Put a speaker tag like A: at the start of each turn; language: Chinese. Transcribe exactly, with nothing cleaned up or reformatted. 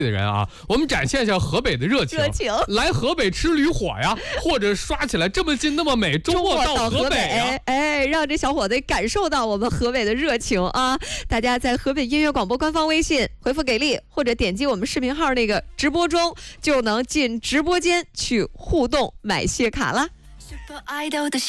A: 的人啊，我们展现一下河北的热情，
B: 热情
A: 来河北吃驴火呀，或者刷起来这么近那么美，周末到河北啊！
B: 哎，让这小伙子感受到我们河北的热情啊！大家在河北音乐广播官方微信回复给力，或者点击我们视频号那个直播中，就能进直播间去互动买谢卡啦。Super Idol 的